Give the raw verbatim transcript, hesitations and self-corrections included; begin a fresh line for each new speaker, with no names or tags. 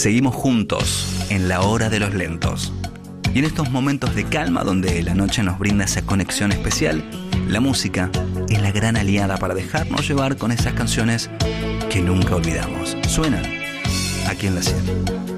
Seguimos juntos en la hora de los lentos. Y en estos momentos de calma donde la noche nos brinda esa conexión especial, la música es la gran aliada para dejarnos llevar con esas canciones que nunca olvidamos. Suenan aquí en la cien.